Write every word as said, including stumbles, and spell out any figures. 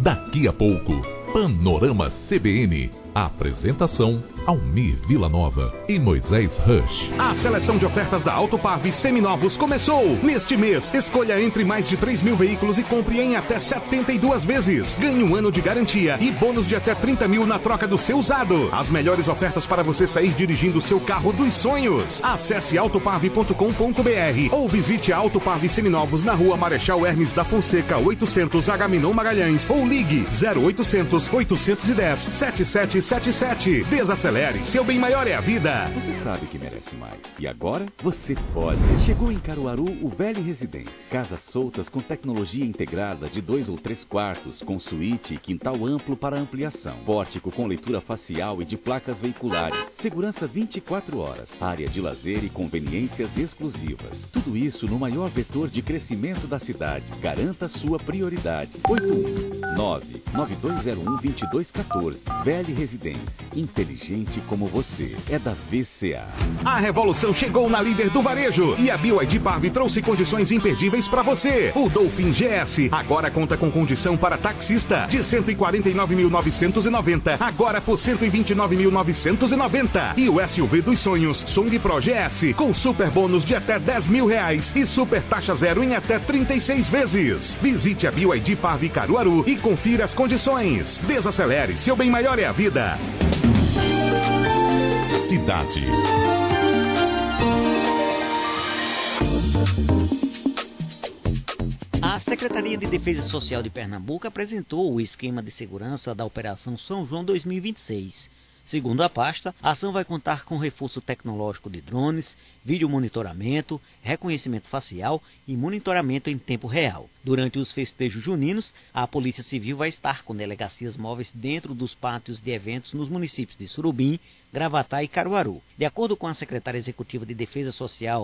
Daqui a pouco, Panorama C B N. Apresentação: Almir Vilanova e Moisés Rush. A seleção de ofertas da Autoparve seminovos começou. Neste mês, escolha entre mais de três mil veículos e compre em até setenta e duas vezes. Ganhe um ano de garantia e bônus de até trinta mil na troca do seu usado. As melhores ofertas para você sair dirigindo o seu carro dos sonhos. Acesse autoparve ponto com ponto br ou visite a Autoparve Seminovos na rua Marechal Hermes da Fonseca oitocentos, Agamenon Magalhães, ou ligue zero oitocentos, oitocentos e dez, setenta e sete setenta e sete. Desacelere, seu bem maior é a vida. Você sabe que merece mais. E agora, você pode. Chegou em Caruaru o Velho Residência. Casas soltas com tecnologia integrada de dois ou três quartos, com suíte e quintal amplo para ampliação. Pórtico com leitura facial e de placas veiculares. Segurança vinte e quatro horas. Área de lazer e conveniências exclusivas. Tudo isso no maior vetor de crescimento da cidade. Garanta sua prioridade. oito um nove, nove dois zero um, dois dois um quatro. Velho Residência. Inteligente como você. É da V C A. A revolução chegou na líder do varejo e a B Y D Parve trouxe condições imperdíveis para você. O Dolphin G S agora conta com condição para taxista de cento e quarenta e nove mil novecentos e noventa, agora por cento e vinte e nove mil novecentos e noventa. E o S U V dos sonhos Song Pro G S com super bônus de até dez mil reais e super taxa zero em até trinta e seis vezes. Visite a B Y D Parve Caruaru e confira as condições. Desacelere, seu bem maior é a vida. Cidade. A Secretaria de Defesa Social de Pernambuco apresentou o esquema de segurança da Operação São João dois mil e vinte e seis. Segundo a pasta, a ação vai contar com reforço tecnológico de drones, vídeo monitoramento, reconhecimento facial e monitoramento em tempo real. Durante os festejos juninos, a Polícia Civil vai estar com delegacias móveis dentro dos pátios de eventos nos municípios de Surubim, Gravatá e Caruaru. De acordo com a secretária executiva de Defesa Social,